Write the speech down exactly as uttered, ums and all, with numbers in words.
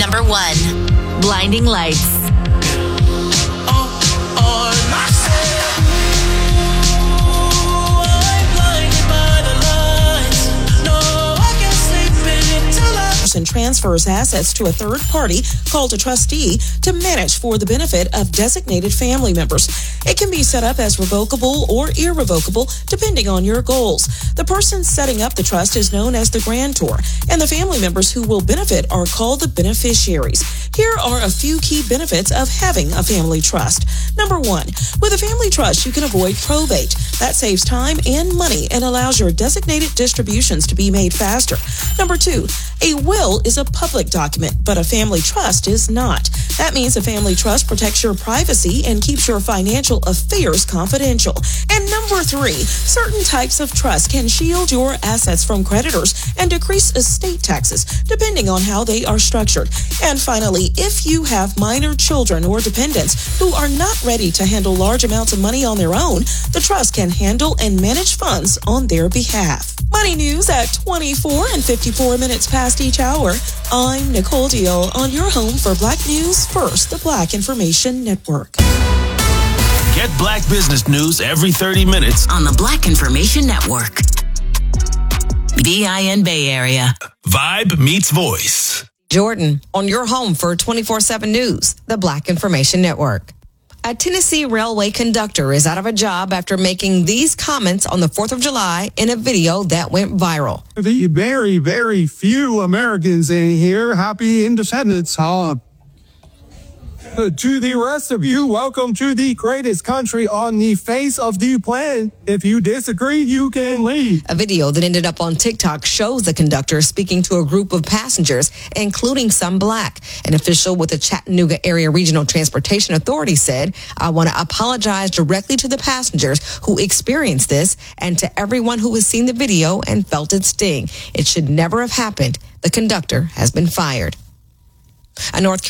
number one. Blinding Lights. And transfers assets to a third party called a trustee to manage for the benefit of designated family members. It can be set up as revocable or irrevocable depending on your goals. The person setting up the trust is known as the grantor, and the family members who will benefit are called the beneficiaries. Here are a few key benefits of having a family trust. Number one, with a family trust, you can avoid probate. That saves time and money and allows your designated distributions to be made faster. Number two, a will is a public document, but a family trust is not. That means a family trust protects your privacy and keeps your financial affairs confidential. And number three, certain types of trust can shield your assets from creditors and decrease estate taxes, depending on how they are structured. And finally, if you have minor children or dependents who are not ready to handle large amounts of money on their own, the trust can handle and manage funds on their behalf. Money news at twenty-four and fifty-four minutes past each hour. I'm Nicole Deal on your home for Black News First, the Black Information Network. Get Black business news every thirty minutes on the Black Information Network. B I N Bay Area. Vibe meets voice. Jordan on your home for twenty-four seven News, the Black Information Network. A Tennessee railway conductor is out of a job after making these comments on the fourth of July in a video that went viral. The very, very few Americans in here, happy Independence, huh? Uh, to the rest of you, welcome to the greatest country on the face of the planet. If you disagree, you can leave. A video that ended up on TikTok shows the conductor speaking to a group of passengers, including some black. An official with the Chattanooga Area Regional Transportation Authority said, "I want to apologize directly to the passengers who experienced this and to everyone who has seen the video and felt its sting. It should never have happened. The conductor has been fired." A North